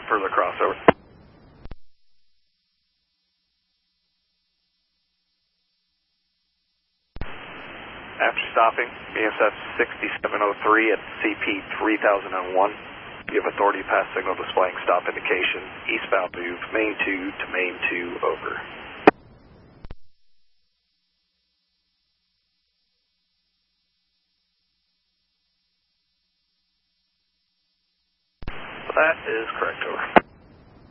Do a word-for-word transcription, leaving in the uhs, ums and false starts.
further crossover. After stopping, B S S sixty-seven oh three at C P three thousand one, you have authority to pass signal displaying stop indication, eastbound move, main two to main two, over. That is correct, over.